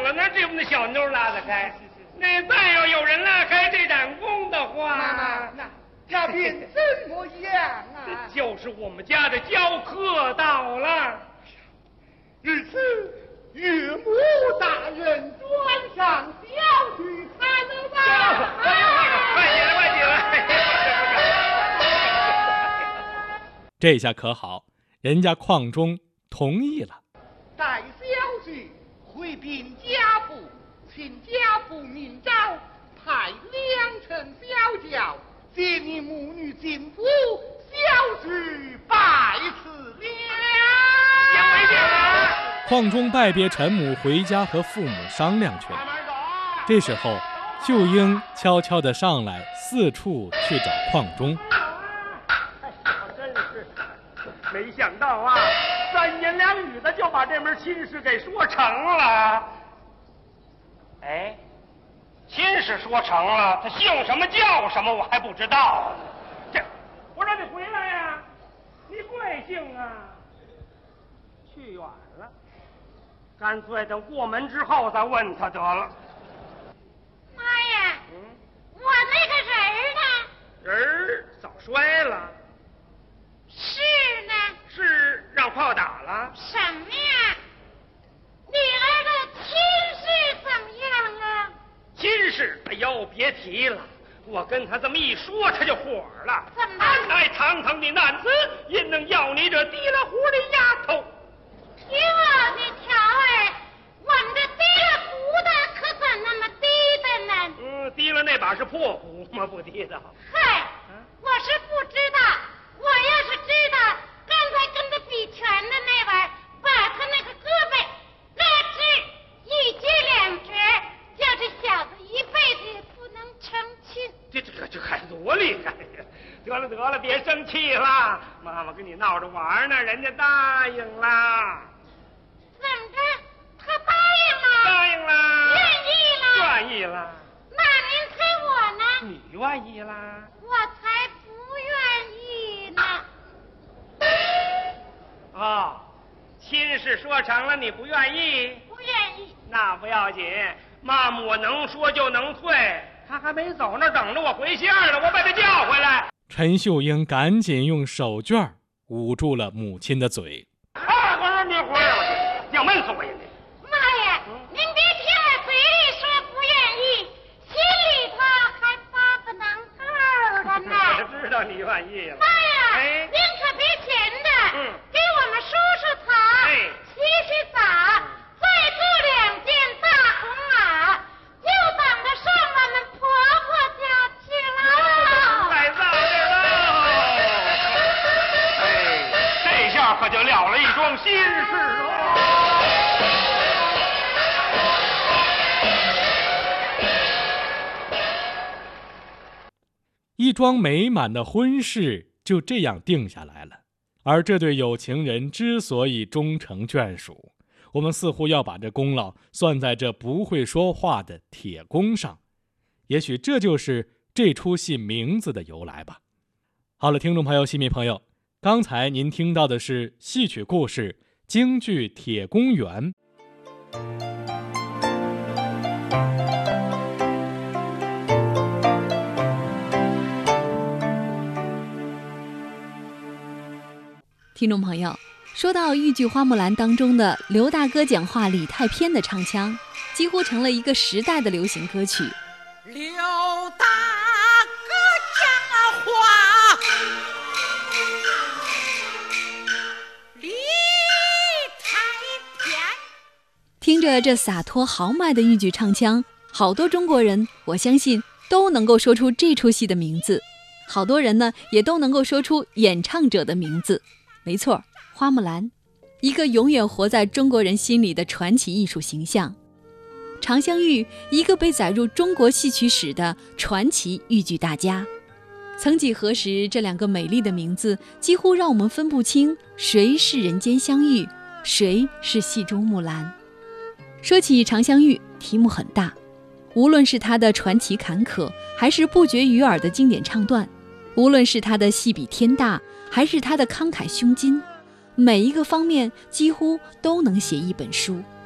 了，那这不那小妞拉得开？那再要有人拉开这盏弓的话， 那便怎么样啊？ 就是我们家的教客到了。 日此岳母大人转上小去才能吧？ 快起来，快起来！ 这下可好，人家邝中同意了。 待小婿回禀家父，请家父明诏，派2乘小轿接你母女进府，小婿拜辞了。 邝中拜别陈母，回家和父母商量去了。这时候，秀英悄悄地上来，四处去找邝中。 真是没想到啊，3言2语的就把这门亲事给说成了。哎，亲事说成了，他姓什么叫什么我还不知道。这，我让你回来呀，你贵姓啊？去远了，干脆等过门之后再问他得了。 妈呀，我那个人呢？ 人早摔了。 是呢？ 是让炮打了？ 什么呀？女儿的亲事怎么样啊？ 亲事，哎呦，别提了，我跟他这么一说，他就火了。 怎么？ 安乃堂堂的男子，因能要你这提了壶的丫头？ 哟，你瞧儿，我们这提了壶的可怎那么低的呢？ 提了那把是破壶吗？不提的。 嗨，我是不知道。我要是知道，刚才跟他比拳的那玩，把他那个胳膊拉直一截2折，叫这小子一辈子也不能成亲。 这还多厉害呀！得了，别生气了，妈妈跟你闹着玩呢，人家答应了。 怎么着？他答应了？ 答应了。 愿意了？ 愿意了。 那您猜我呢？ 你愿意啦？ 我才不愿意呢。 亲事说成了，你不愿意？ 不愿意。 那不要紧，妈妈我能说就能退。他还没走那儿等着我回信呢，我把他叫回来。 陈秀英赶紧用手绢捂住了母亲的嘴。 我说你回来，我要闷死我也得。 妈呀，您别听我嘴里说不愿意，心里头还发个能够的呢。 我知道你愿意了。 妈呀，您可别闲的，给我们梳梳头，洗洗澡，再做2件大红袄，就等着上我们婆婆家去了。 来早点喽！这下可就了了一桩心事了。 一桩美满的婚事就这样定下来了。而这对有情人之所以终成眷属，我们似乎要把这功劳算在这不会说话的铁公上。也许这就是这出戏名字的由来吧。好了，听众朋友、戏迷朋友，刚才您听到的是戏曲故事京剧《铁公园》。 听众朋友，说到豫剧《花木兰》当中的刘大哥讲话李太偏的唱腔，几乎成了一个时代的流行歌曲。 刘大哥讲话李太偏， 听着这洒脱豪迈的豫剧唱腔，好多中国人我相信都能够说出这出戏的名字，好多人呢也都能够说出演唱者的名字。没错，花木兰，一个永远活在中国人心里的传奇艺术形象；常香玉，一个被载入中国戏曲史的传奇豫剧大家。曾几何时，这2个美丽的名字几乎让我们分不清谁是人间香玉，谁是戏中木兰。说起常香玉，题目很大，无论是她的传奇坎坷，还是不绝于耳的经典唱段，无论是她的戏比天大，还是他的慷慨胸襟，每一个方面几乎都能写一本书。